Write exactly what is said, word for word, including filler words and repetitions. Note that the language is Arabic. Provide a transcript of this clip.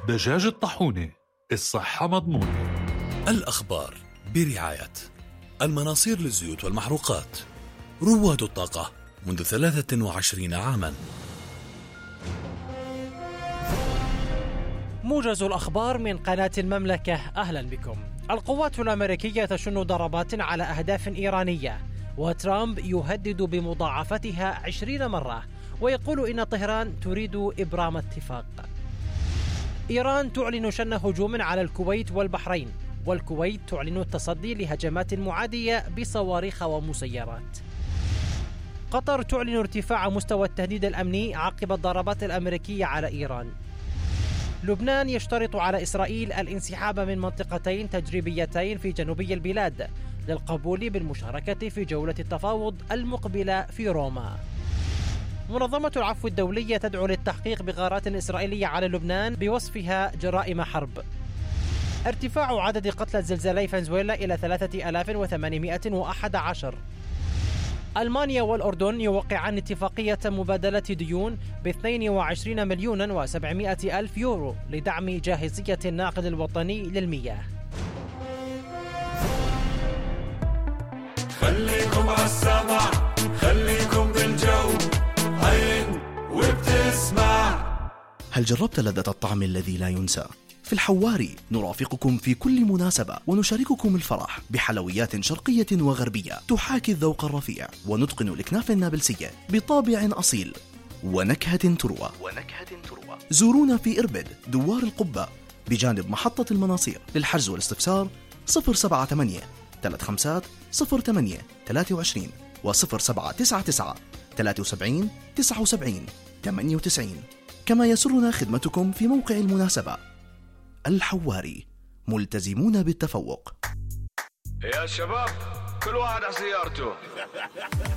دجاج الطاحونة، الصحة مضمونة. الأخبار برعاية المناصير للزيوت والمحروقات، رواد الطاقة منذ ثلاثة وعشرين عاما. موجز الأخبار من قناة المملكة، أهلا بكم. القوات الأمريكية تشن ضربات على أهداف إيرانية، وترامب يهدد بمضاعفتها عشرين مرة، ويقول إن طهران تريد إبرام اتفاق. إيران تعلن شن هجوم على الكويت والبحرين، والكويت تعلن التصدي لهجمات معادية بصواريخ ومسيرات. قطر تعلن ارتفاع مستوى التهديد الأمني عقب الضربات الأمريكية على إيران. لبنان يشترط على إسرائيل الانسحاب من منطقتين تجريبيتين في جنوبي البلاد للقبول بالمشاركة في جولة التفاوض المقبلة في روما. منظمة العفو الدولية تدعو للتحقيق بغارات إسرائيلية على لبنان بوصفها جرائم حرب. ارتفاع عدد قتلى زلزالي فنزويلا إلى ثلاثة آلاف وثمانمائة وأحد عشر. ألمانيا والأردن يوقعان اتفاقية مبادلة ديون ب اثنين وعشرين مليون وسبعمائة ألف يورو لدعم جاهزية الناقل الوطني للمياه. خليكم عالسمع، خليكم بالجو، هين وبتسمع. هل جربت لذة الطعم الذي لا ينسى؟ في الحواري نرافقكم في كل مناسبة ونشارككم الفرح بحلويات شرقية وغربية تحاكي الذوق الرفيع، ونتقن الإكناف النابلسية بطابع أصيل ونكهة تروى. ونكهة تروى. زورونا في إربد دوار القبة بجانب محطة المناصير. للحجز والاستفسار صفر سبعة ثمانية ثلاثة خمسة صفر ثمانية ثلاثة وعشرين وصفر سبعة تسعة تسعة ثلاثة سبعين تسعة وسبعين ثمانية وتسعين. كما يسرنا خدمتكم في موقع المناسبة. الحواري، ملتزمون بالتفوق. يا شباب كل واحد على سيارته.